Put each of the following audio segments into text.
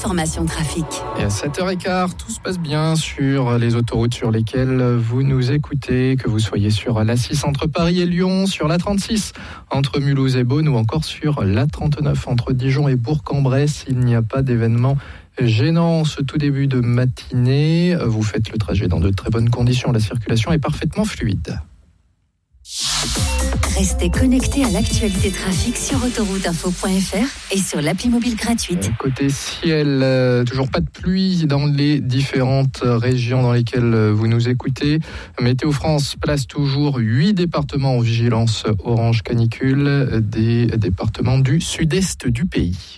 l'information trafic. Et à 7h15, tout se passe bien sur les autoroutes sur lesquelles vous nous écoutez, que vous soyez sur l'A6 entre Paris et Lyon, sur l'A36 entre Mulhouse et Beaune ou encore sur l'A39 entre Dijon et Bourg-en-Bresse. Il n'y a pas d'événement gênant ce tout début de matinée. Vous faites le trajet dans de très bonnes conditions. La circulation est parfaitement fluide. Restez connectés à l'actualité trafic sur autorouteinfo.fr et sur l'appli mobile gratuite. Côté ciel, toujours pas de pluie dans les différentes régions dans lesquelles vous nous écoutez. Météo France place toujours 8 départements en vigilance orange canicule, des départements du sud-est du pays.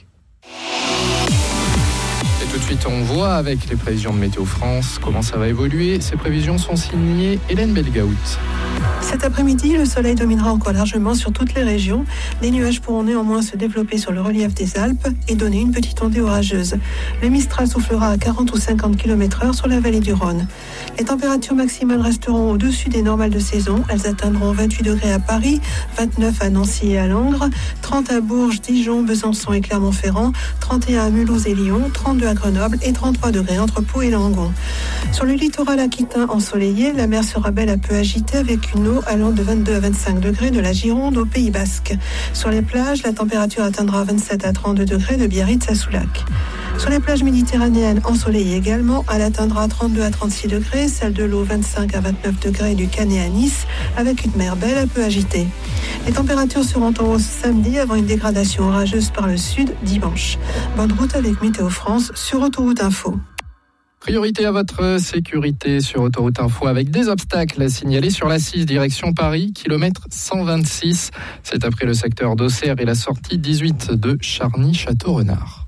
Tout de suite, on voit avec les prévisions de Météo France comment ça va évoluer. Ces prévisions sont signées Hélène Belgaout. Cet après-midi, le soleil dominera encore largement sur toutes les régions. Les nuages pourront néanmoins se développer sur le relief des Alpes et donner une petite ondée orageuse. Le Mistral soufflera à 40 ou 50 km/h sur la vallée du Rhône. Les températures maximales resteront au-dessus des normales de saison. Elles atteindront 28 degrés à Paris, 29 à Nancy et à Langres, 30 à Bourges, Dijon, Besançon et Clermont-Ferrand, 31 à Mulhouse et Lyon, 32 à Grenoble et 33 degrés entre Pau et Langon. Sur le littoral aquitain ensoleillé, la mer sera belle à peu agitée avec une eau allant de 22 à 25 degrés de la Gironde au Pays Basque. Sur les plages, la température atteindra 27 à 32 degrés de Biarritz à Soulac. Sur les plages méditerranéennes ensoleillées également, elle atteindra 32 à 36 degrés, celle de l'eau 25 à 29 degrés du Canet à Nice, avec une mer belle à peu agitée. Les températures seront en hausse samedi avant une dégradation orageuse par le sud dimanche. Bonne route avec Météo France sur Autoroute Info. Priorité à votre sécurité sur Autoroute Info avec des obstacles signalés sur l'A6 direction Paris, kilomètre 126. C'est après le secteur d'Auxerre et la sortie 18 de Charny-Château-Renard.